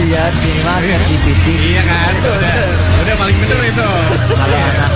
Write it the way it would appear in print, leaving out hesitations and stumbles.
lihat minimal Iya. di fisik. Iya kan, udah paling bener itu. Kalau anak